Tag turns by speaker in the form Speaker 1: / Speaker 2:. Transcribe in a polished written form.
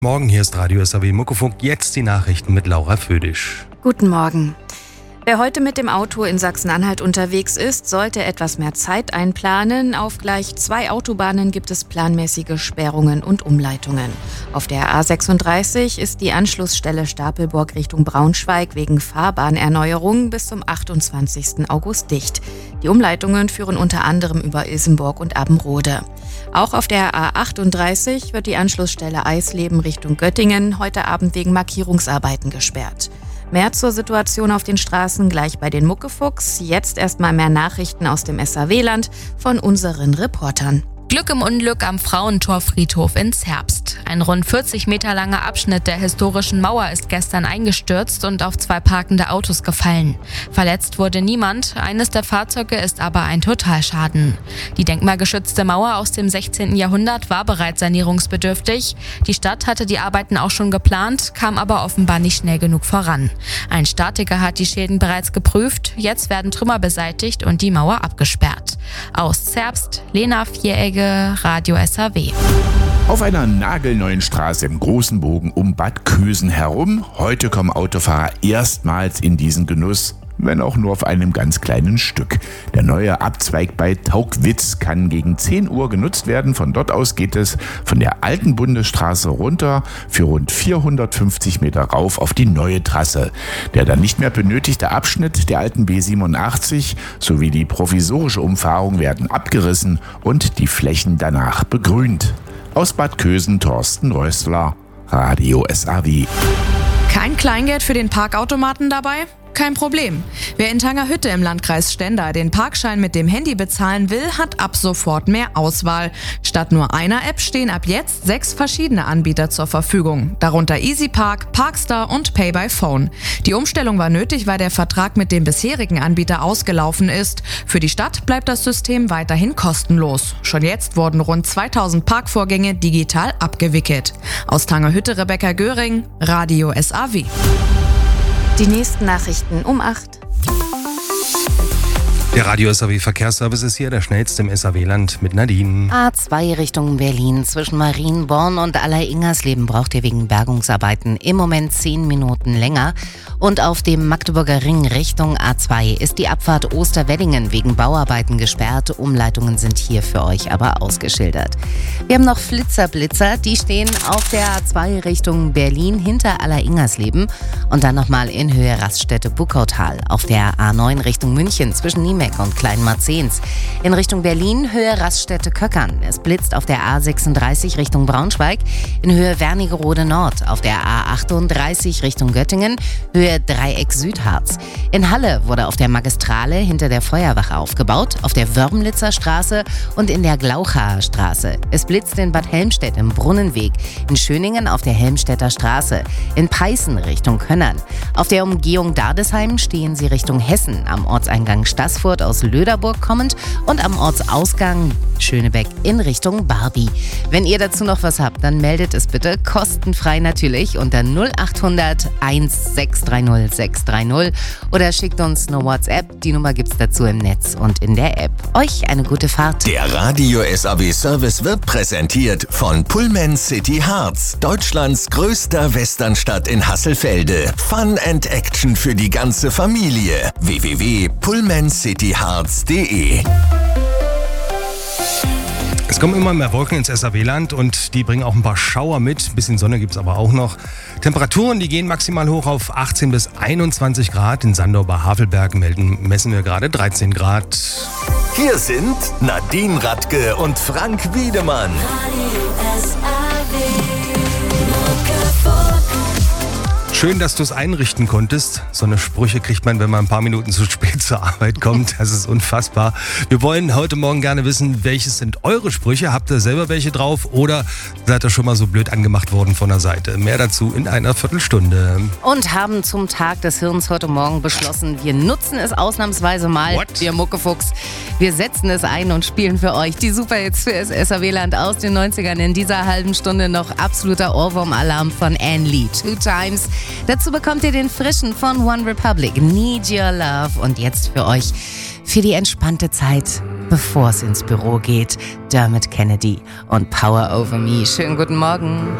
Speaker 1: Morgen, hier ist Radio SAW Muckefunk. Jetzt die Nachrichten mit Laura Födisch.
Speaker 2: Guten Morgen. Wer heute mit dem Auto in Sachsen-Anhalt unterwegs ist, sollte etwas mehr Zeit einplanen. Auf gleich 2 Autobahnen gibt es planmäßige Sperrungen und Umleitungen. Auf der A36 ist die Anschlussstelle Stapelburg Richtung Braunschweig wegen Fahrbahnerneuerung bis zum 28. August dicht. Die Umleitungen führen unter anderem über Ilsenburg und Abbenrode. Auch auf der A38 wird die Anschlussstelle Eisleben Richtung Göttingen heute Abend wegen Markierungsarbeiten gesperrt. Mehr zur Situation auf den Straßen gleich bei den Muckefuchs. Jetzt erstmal mehr Nachrichten aus dem SAW-Land von unseren Reportern.
Speaker 3: Glück im Unglück am Frauentorfriedhof in Zerbst. Ein rund 40 Meter langer Abschnitt der historischen Mauer ist gestern eingestürzt und auf 2 parkende Autos gefallen. Verletzt wurde niemand, eines der Fahrzeuge ist aber ein Totalschaden. Die denkmalgeschützte Mauer aus dem 16. Jahrhundert war bereits sanierungsbedürftig. Die Stadt hatte die Arbeiten auch schon geplant, kam aber offenbar nicht schnell genug voran. Ein Statiker hat die Schäden bereits geprüft, jetzt werden Trümmer beseitigt und die Mauer abgesperrt. Aus Zerbst, Lena Vieregge, Radio SAW.
Speaker 4: Auf einer nagelneuen Straße im großen Bogen um Bad Kösen herum. Heute kommen Autofahrer erstmals in diesen Genuss, wenn auch nur auf einem ganz kleinen Stück. Der neue Abzweig bei Taugwitz kann gegen 10 Uhr genutzt werden. Von dort aus geht es von der alten Bundesstraße runter für rund 450 Meter rauf auf die neue Trasse. Der dann nicht mehr benötigte Abschnitt der alten B87 sowie die provisorische Umfahrung werden abgerissen und die Flächen danach begrünt. Aus Bad Kösen, Thorsten Rössler, Radio SAW.
Speaker 5: Kein Kleingeld für den Parkautomaten dabei? Kein Problem. Wer in Tangerhütte im Landkreis Stendal den Parkschein mit dem Handy bezahlen will, hat ab sofort mehr Auswahl. Statt nur einer App stehen ab jetzt 6 verschiedene Anbieter zur Verfügung, darunter EasyPark, Parkstar und Pay by Phone. Die Umstellung war nötig, weil der Vertrag mit dem bisherigen Anbieter ausgelaufen ist. Für die Stadt bleibt das System weiterhin kostenlos. Schon jetzt wurden rund 2000 Parkvorgänge digital abgewickelt. Aus Tangerhütte Rebecca Göring, Radio SAW.
Speaker 2: Die nächsten Nachrichten um 8.
Speaker 1: Der Radio SAW Verkehrsservice ist hier der schnellste im SAW-Land mit Nadine.
Speaker 6: A2 Richtung Berlin zwischen Marienborn und Aller-Ingersleben braucht ihr wegen Bergungsarbeiten im Moment 10 Minuten länger. Und auf dem Magdeburger Ring Richtung A2 ist die Abfahrt Osterwellingen wegen Bauarbeiten gesperrt. Umleitungen sind hier für euch aber ausgeschildert. Wir haben noch Flitzer, die stehen auf der A2 Richtung Berlin hinter Aller-Ingersleben und dann nochmal in Höhe Raststätte-Buckautal. Auf der A9 Richtung München zwischen Niemeck und Kleinmarzens. In Richtung Berlin Höhe Raststätte-Köckern. Es blitzt auf der A36 Richtung Braunschweig in Höhe Wernigerode Nord. Auf der A38 Richtung Göttingen Höhe Dreieck Südharz. In Halle wurde auf der Magistrale hinter der Feuerwache aufgebaut, auf der Wörmlitzer Straße und in der Glauchaer Straße. Es blitzt in Bad Helmstedt im Brunnenweg, in Schöningen auf der Helmstedter Straße, in Peißen Richtung Hönnern. Auf der Umgehung Dardesheim stehen sie Richtung Hessen, am Ortseingang Staßfurt aus Löderburg kommend und am Ortsausgang Schönebeck in Richtung Barbie. Wenn ihr dazu noch was habt, dann meldet es bitte kostenfrei natürlich unter 0800 1630 630 oder schickt uns eine WhatsApp. Die Nummer gibt's dazu im Netz und in der App. Euch eine gute Fahrt.
Speaker 7: Der Radio SAW Service wird präsentiert von Pullman City Harz, Deutschlands größter Westernstadt in Hasselfelde. Fun and Action für die ganze Familie. www.pullmancityharz.de.
Speaker 1: Es kommen immer mehr Wolken ins SAW-Land und die bringen auch ein paar Schauer mit. Ein bisschen Sonne gibt es aber auch noch. Temperaturen, die gehen maximal hoch auf 18 bis 21 Grad. In Sandau bei Havelberg messen wir gerade 13 Grad.
Speaker 7: Hier sind Nadine Radke und Frank Wiedemann.
Speaker 1: Schön, dass du es einrichten konntest. So eine Sprüche kriegt man, wenn man ein paar Minuten zu spät zur Arbeit kommt. Das ist unfassbar. Wir wollen heute Morgen gerne wissen, welches sind eure Sprüche? Habt ihr selber welche drauf oder seid ihr schon mal so blöd angemacht worden von der Seite? Mehr dazu in einer Viertelstunde.
Speaker 6: Und haben zum Tag des Hirns heute Morgen beschlossen, wir nutzen es ausnahmsweise mal. Wir Muckefuchs. Wir setzen es ein und spielen für euch die Superhits für das SAW-Land aus den 90ern. In dieser halben Stunde noch absoluter Ohrwurm-Alarm von Anne Lee. 2 Times. Dazu bekommt ihr den frischen von One Republic, Need Your Love. Und jetzt für euch, für die entspannte Zeit, bevor es ins Büro geht, Dermot Kennedy und Power Over Me. Schönen guten Morgen.